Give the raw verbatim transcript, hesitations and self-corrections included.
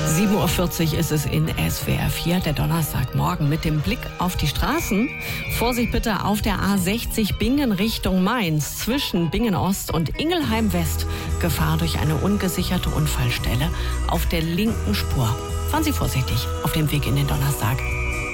sieben Uhr vierzig ist es in S W R vier, der Donnerstagmorgen mit dem Blick auf die Straßen. Vorsicht bitte auf der A sechzig Bingen Richtung Mainz zwischen Bingen Ost und Ingelheim West. Gefahr durch eine ungesicherte Unfallstelle auf der linken Spur. Fahren Sie vorsichtig auf dem Weg in den Donnerstag.